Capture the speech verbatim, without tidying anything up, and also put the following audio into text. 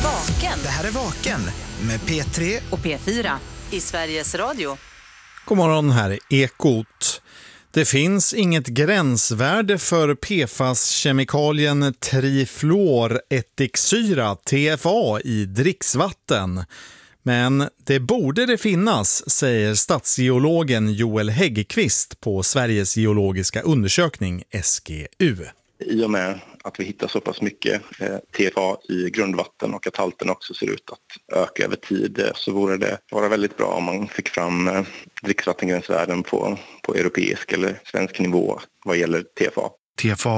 Vaken. Det här är Vaken med P tre och P fyra i Sveriges Radio. God morgon, här är Ekot. Det finns inget gränsvärde för P F A S-kemikalien trifluorättiksyra, T F A, i dricksvatten. Men det borde det finnas, säger statsgeologen Joel Häggkvist på Sveriges geologiska undersökning S G U. I och med att vi hittar så pass mycket eh, T F A i grundvatten och att halten också ser ut att öka över tid, eh, så vore det vara väldigt bra om man fick fram eh, dricksvattengränsvärden på, på europeisk eller svensk nivå vad gäller T F A. T F A